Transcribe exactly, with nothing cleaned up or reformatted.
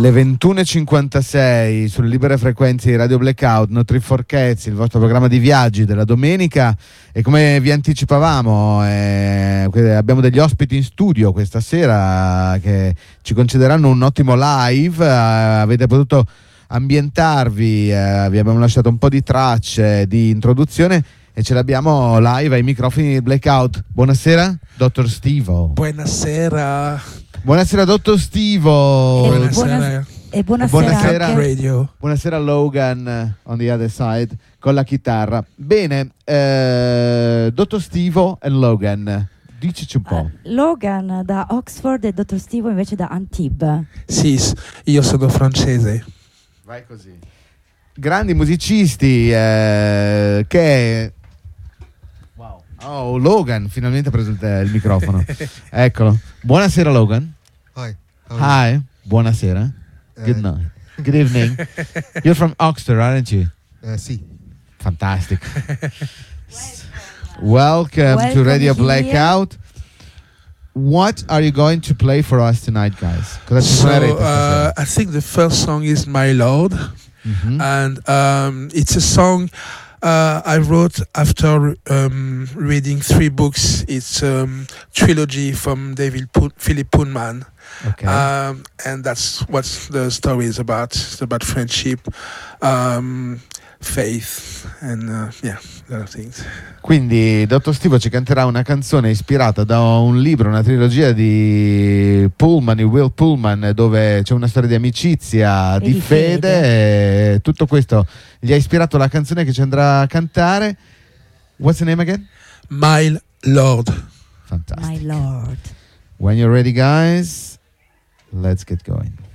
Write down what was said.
Le ventuno e cinquantasei sulle libere frequenze di Radio Blackout, No Trip for Cats, il vostro programma di viaggi della domenica. E come vi anticipavamo, eh, abbiamo degli ospiti in studio questa sera che ci concederanno un ottimo live. Eh, avete potuto ambientarvi, eh, vi abbiamo lasciato un po' di tracce di introduzione e ce l'abbiamo live ai microfoni di Blackout. Buonasera, dottor Stivo. Buonasera. Buonasera, dottor Stivo. Buonasera. Buona- e buonasera, Buonasera. anche- Radio. Buonasera Logan, uh, on the other side, con la chitarra. Bene, eh, dottor Stivo e Logan, dicici un po'. Uh, Logan da Oxford e dottor Stivo invece da Antibes. Sì, s- io sono francese. Vai così. Grandi musicisti eh, che... Wow. Oh, Logan, finalmente ha preso il, il microfono. Eccolo. Buonasera Logan. Hi. How are Hi. Buonasera. you? Good night. Good evening. You're from Oxford, aren't you? Uh, uh, sì. Fantastic. Welcome, to Welcome Radio here. Blackout. What are you going to play for us tonight, guys? Cosa ci So suonerete uh, stasera? I think the first song is My Lord, Mhm. and um, it's a song uh, I wrote after um, reading three books. It's a um, trilogy from David Pu- Philip Pullman. Ok. Um, and that's what the story is about. It's about friendship, um, faith, and uh, yeah, a lot of things. Quindi dottor Stivo ci canterà una canzone ispirata da un libro, una trilogia di Pullman, di Will Pullman, dove c'è una storia di amicizia, E di di fede, fede. e tutto questo gli ha ispirato la canzone che ci andrà a cantare. What's the name again? My Lord. Fantastic. My Lord. When you're ready, guys, let's get going.